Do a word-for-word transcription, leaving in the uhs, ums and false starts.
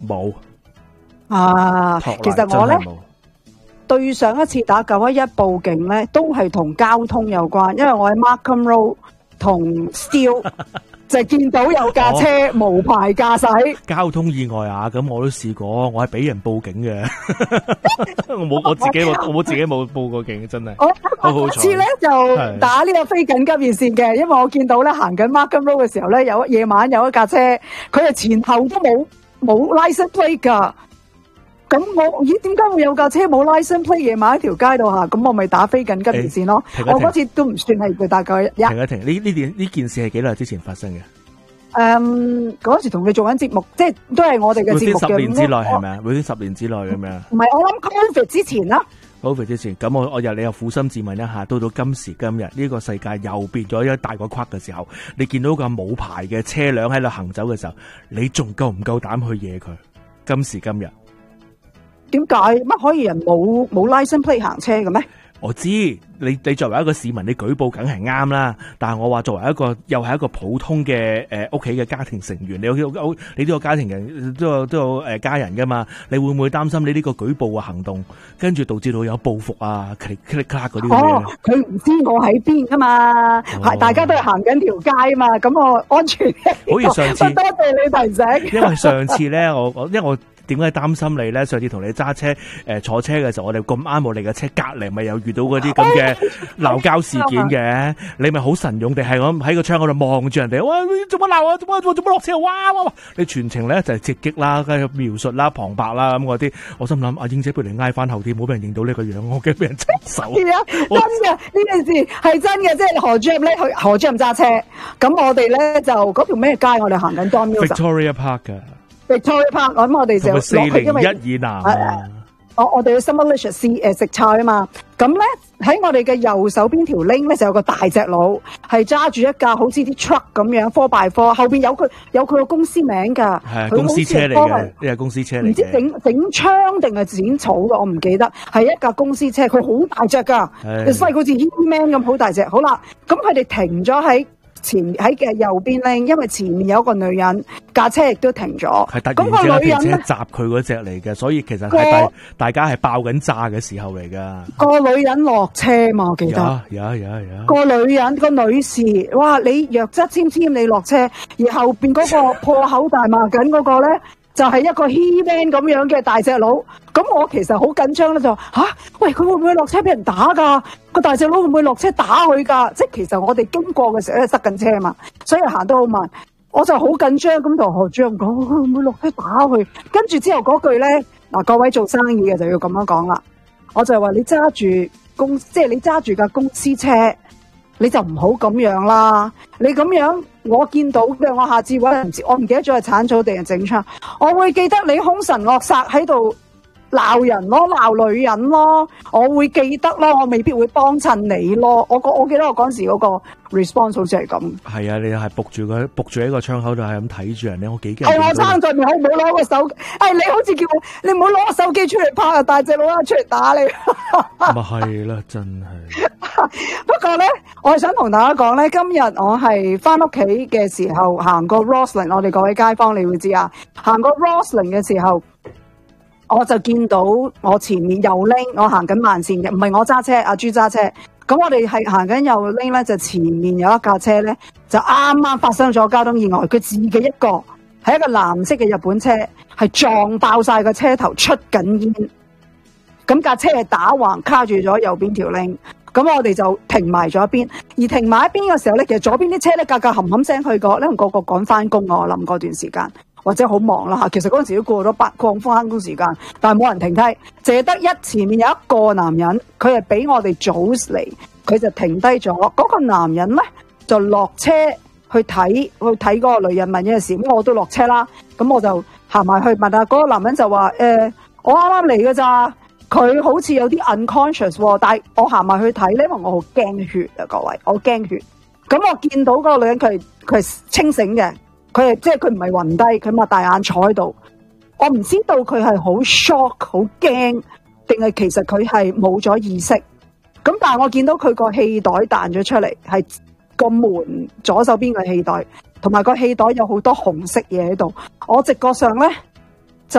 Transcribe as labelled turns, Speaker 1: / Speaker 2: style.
Speaker 1: 冇
Speaker 2: 啊。其實我咧對上一次打九一一報警咧，都係同交通有關，因為我喺 Markham Road 同 Steele 就見到有架車無牌駕駛，
Speaker 1: 交通意外啊！咁我都試過，我係俾人報警嘅，我冇我自己我我冇自己冇報過警，真係。我嗰次咧就打呢個非緊急熱線嘅，因為我見到咧行緊 Markham Road 嘅時候咧，有夜晚有一架車，佢係前後都冇冇 license plate 噶。咁我咦點解會有架車冇 license plate 夜晚喺條街度行？咁我咪打非緊急熱線咯。 停一停，
Speaker 2: 我嗰次都唔算係佢大概一
Speaker 1: 停一停。呢呢件呢件事係幾耐之前發生嘅？
Speaker 2: 誒，嗰時同佢做緊節目，即係都係我哋嘅節目嘅。
Speaker 1: 十年之內係咪啊？每十年之內咁樣。唔
Speaker 2: 係，我諗 Covid 之前啦。
Speaker 1: Covid 之前，咁我我又你又苦心自問一下，到到今時今日呢個世界又變咗一大個框嘅時候，你見到個冇牌嘅車輛喺度行走嘅時候，你仲夠唔夠膽去惹佢？今時今日。
Speaker 2: 點解乜可以人冇冇 license plate 行車嘅咩？
Speaker 1: 我知你你作為一個市民，你舉報梗係啱啦。但係我話作為一個又係一個普通嘅誒屋企嘅家庭成員，你有你都有家庭人都有都有誒、呃、家人噶嘛？你會唔會擔心你呢個舉報嘅行動，跟住導致到有報復啊、click click click 嗰啲嘢？哦，佢唔知我喺邊噶嘛，係、哦、大家都係行緊條街啊嘛，咁我安全。好似上次，多謝你提醒。因為上次咧，我我因為我。點解擔心你咧？上次同你揸車誒、呃、坐車嘅時候，我哋咁啱我哋嘅車隔籬咪有遇到嗰啲咁嘅鬧交事件嘅，你咪好神勇地係咁喺個窗嗰度望住人哋，哇！做乜鬧啊？做乜做乜落車？哇哇哇！你全程咧就係直擊啦，跟住描述啦、旁白啦咁嗰啲，我心諗阿英姐不如你挨翻後啲，唔好俾人認到呢個樣，我驚俾人插手。係啊，真嘅呢件事係真嘅，即係何主任咧，去何主任揸車，咁我哋咧就嗰條咩街，我哋行緊 Victoria Park 嘅。
Speaker 2: Victoria Park，咁我哋就
Speaker 1: 四零一以南啊！
Speaker 2: 我我哋去 Summerlicious 誒食菜啊嘛，咁咧喺我哋嘅右手邊條 link 咧就有個大隻佬，係揸住一架好似啲 truck 咁樣，four by four，後邊有佢有佢個公司名㗎，
Speaker 1: 係公司車嚟嘅，呢係公司車嚟嘅，唔知整整槍定係剪草嘅，我唔記得，係一架公司車，佢好大隻㗎，細好似 He-Man 咁好大隻。好啦，咁佢哋停咗喺前喺嘅右邊咧，因為前面有一個女人架車亦都停咗，係突然之間停車砸佢嗰隻嚟嘅，所以其實係大大家係爆緊炸嘅時候嚟噶。個女人落車嘛，我記得。有有有有。個女人個女士，哇！你弱質纖纖，你落車，而後邊嗰個破口大罵緊嗰個咧，就係、是、一個 He-Man 咁樣嘅大隻佬。咁我其實好緊張咧，就吓、啊，喂，佢會唔會落車俾人打噶？個大隻佬會唔會落車打佢噶？即係其實我哋經過嘅時候咧，塞緊車嘛，所以行得好慢。我就好緊張咁同何主任講，佢會唔會落車打佢？跟住之後嗰句咧，嗱，各位做生意嘅就要咁樣講啦。我就係話你揸住公，即係你揸住架公司車，你就唔好咁樣啦。你咁樣，我見到嘅，我下次搵人，我唔記得咗係鏟草定係整槍，我會記得你兇神惡煞喺度鬧人咯，鬧女人咯，我會記得咯，我未必會幫襯你咯。我我記得我嗰陣時嗰個 response 好似係咁。係啊，你係仆住佢，仆住喺個窗口度係咁睇住人咧，我幾驚。係我撐在面，好唔好攞個手？係你好似叫我，你唔好攞個手機出嚟拍啊！大隻佬出嚟打你。咪係啦，真係。不過咧，我係想同大家講咧，今日我係翻屋企嘅時候行過 Roslyn， 我哋各位街坊你會知啊，行過 Roslyn 嘅時候。我就見到我前面右 lane，我行緊慢線嘅，唔係我揸車，阿朱揸車。咁我哋係行緊右 lane 咧，就前面有一架車咧，就啱啱發生咗交通意外，佢自己一個係一個藍色嘅日本車，係撞爆晒個車頭，出緊煙。咁架車係打橫卡住咗右邊條 lane，咁我哋就停埋咗一邊。而停埋一邊嘅時候咧，其實左邊啲車咧，架架冚冚聲去過，咧個個趕翻工啊！我諗嗰段時間。或者好忙啦吓，其實嗰陣時都過咗八個翻工時間，但係冇人停低，淨係得一前面有一個男人，佢係比我哋早嚟，佢就停低咗。嗰、那個男人咧就落車去睇去睇嗰個女人問嘢事，咁我都落車啦，咁我就行埋去問下嗰、那個男人就話：誒、呃，我啱啱嚟㗎咋，佢好似有啲 unconscious， 但係我行埋去睇咧，因為我好驚血啊，各位，我驚血。咁我見到嗰個女人，佢佢係清醒嘅。佢係即係佢唔係暈低，佢擘大眼坐喺度。我唔知道佢係好 shock 好驚，定係其實佢係冇咗意識。咁但係我見到佢個氣袋彈咗出嚟，係個門左手邊嘅氣袋，同埋個氣袋有好多紅色嘢喺度。我直覺上咧